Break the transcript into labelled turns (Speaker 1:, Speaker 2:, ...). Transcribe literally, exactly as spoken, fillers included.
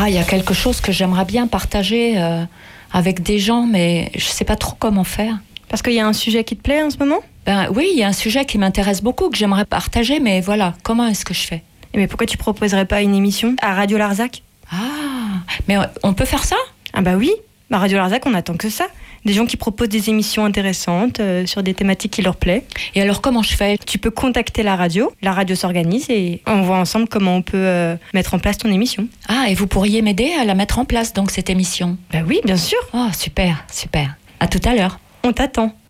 Speaker 1: il y a quelque chose que j'aimerais bien partager euh, avec des gens, mais je ne sais pas trop comment faire.
Speaker 2: Parce qu'il y a un sujet qui te plaît en ce moment ?
Speaker 1: Ben, oui, il y a un sujet qui m'intéresse beaucoup, que j'aimerais partager, mais voilà, comment est-ce que je fais ?
Speaker 2: Mais pourquoi tu proposerais pas une émission à Radio Larzac ?
Speaker 1: Ah, mais on peut faire ça ?
Speaker 2: Ah bah oui, à Radio Larzac, on attend que ça. Des gens qui proposent des émissions intéressantes euh, sur des thématiques qui leur plaisent.
Speaker 1: Et alors, comment je fais ?
Speaker 2: Tu peux contacter la radio, la radio s'organise et on voit ensemble comment on peut euh, mettre en place ton émission.
Speaker 1: Ah, et vous pourriez m'aider à la mettre en place, donc, cette émission ?
Speaker 2: Bah oui, bien sûr.
Speaker 1: Oh, super, super. À tout à l'heure.
Speaker 2: On t'attend.